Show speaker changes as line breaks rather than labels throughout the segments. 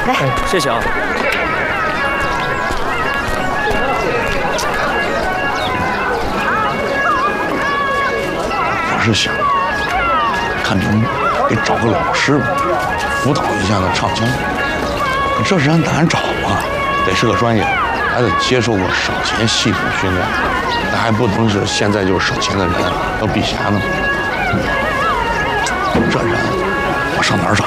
来，
谢谢啊。
我是想看能给找个老师吧，辅导一下那唱腔。这人难找啊，得是个专业，还得接受过省钱系统训练，那还不能是现在就是省钱的人要避嫌呢。这人我上哪儿找？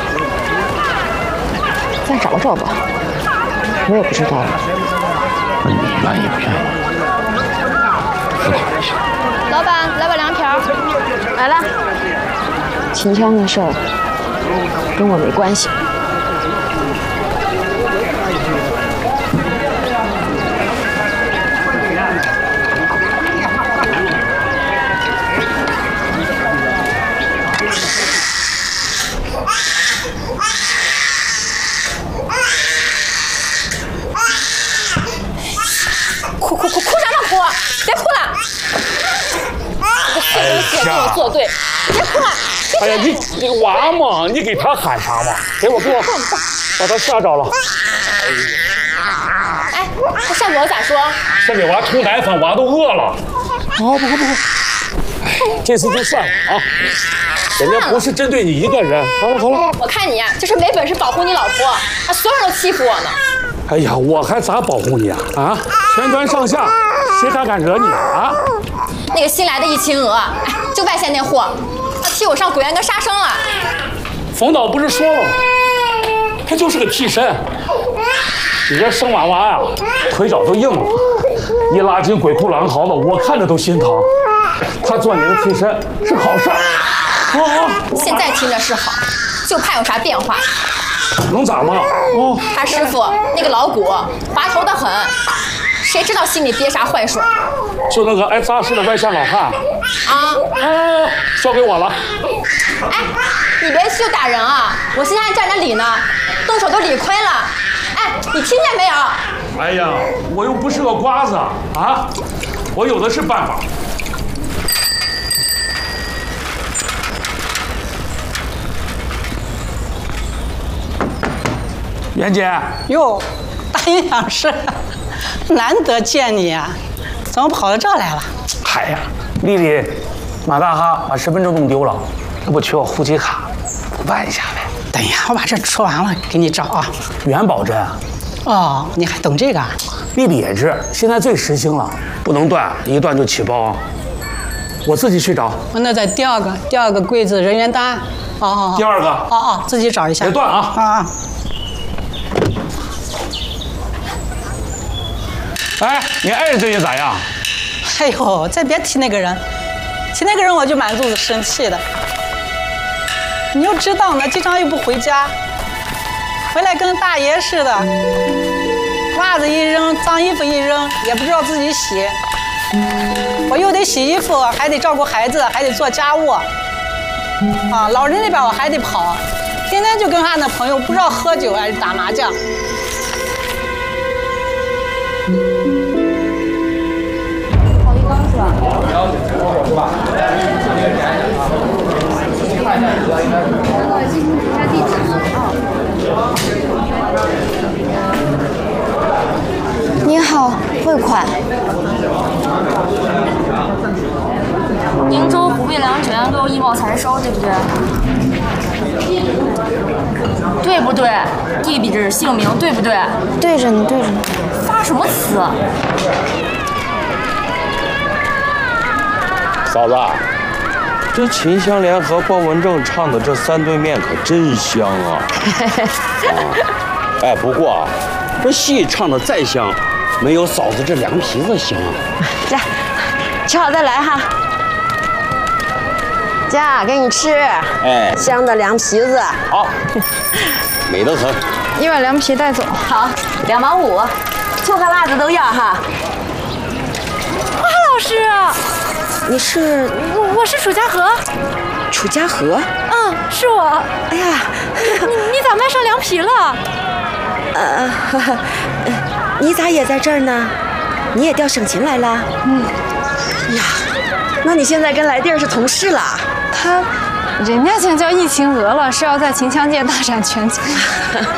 再找找吧，我也不知道了。
那你愿意不愿意？思考一下。
老板，来把凉条。来了。
秦腔的事儿跟我没关系。
哭什么哭？别哭了！这碎人邪跟我作对，别哭了！
哎呀，你娃嘛，你给他喊啥嘛？给我，把他吓着了。
哎，这上我咋说？
先给娃涂奶粉，娃都饿了。不，哎，这次就算了啊。人家不是针对你一个人。好了。
我看你呀，就是没本事保护你老婆，所有人都欺负我呢。
哎呀，我还咋保护你啊？啊，全团上下，谁还敢惹你啊？
那个新来的易秦娥，哎，就外县那货，他替我上鬼院跟杀生了。
冯导不是说了吗？他就是个替身。你这生娃娃呀，腿脚都硬了，一拉进鬼哭狼嚎的，我看着都心疼。他做你的替身是好事。
现在听着是好，就怕有啥变化。
能咋嘛？
他师傅那个老骨滑头的很，谁知道心里憋啥坏水？
就那个爱扎实的外县老汉交给我了。
哎，你别去打人啊！我现在还站着理呢，动手都理亏了。哎，你听见没有？
哎呀，我又不是个瓜子啊，我有的是办法。袁姐，
哟，大营养师，难得见你啊，怎么跑到这儿来了？
嗨呀，丽丽，马大哈把身份证弄丢了，这不缺我户籍卡，办一下呗。
等一下，我把这说完了给你找啊。
元宝针。
哦，你还懂这个？
丽丽也是，现在最时兴了，不能断，一断就起包。我自己去找。
那在第二个柜子人员单。哦。
第二个。
自己找一下。
别断啊！
啊。
哎，你爱人最近咋样？
哎呦，再别提那个人，提那个人我就满肚子生气的。你又知道呢，经常又不回家，回来跟大爷似的，袜子一扔，脏衣服一扔，也不知道自己洗。我又得洗衣服，还得照顾孩子，还得做家务。啊，老人那边我还得跑，天天就跟他那朋友不知道喝酒还是打麻将。
你好，汇款。
宁州湖北良泉6亿茂才收，对不对？对不对？地址、姓名对不对？
对着呢，对着呢。
发什么词？
嫂子，这秦香莲和关文正唱的这3对面可真香啊！哎，不过啊，这戏唱的再香，没有嫂子这凉皮子香。
来，吃好再来哈。家给你吃，
哎，
香的凉皮子。
好，美得很。
1碗凉皮带走。
好，2毛5，醋和辣子都要哈。
花老师，
你是？
我是楚家河。
楚家河？
嗯，是我。
哎呀，
你咋卖上凉皮了？
你咋也在这儿呢？你也调省勤来了？呀，那你现在跟来弟儿是同事了？
人家现在叫易秦娥了，是要在秦腔界大展拳脚。